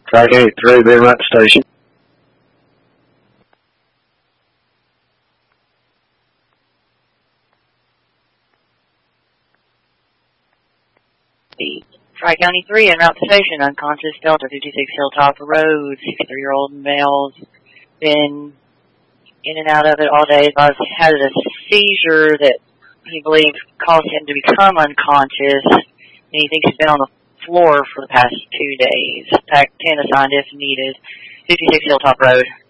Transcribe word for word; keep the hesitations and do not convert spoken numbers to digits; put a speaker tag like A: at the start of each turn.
A: Tri-County three, being right station.
B: Tri-County three, en route to station, unconscious, Delta fifty-six Hilltop Road, sixty-three-year-old male's been in and out of it all day. Has had a seizure that he believes caused him to become unconscious, and he thinks he's been on the floor for the past two days. Pac ten assigned if needed. fifty-six Hilltop Road.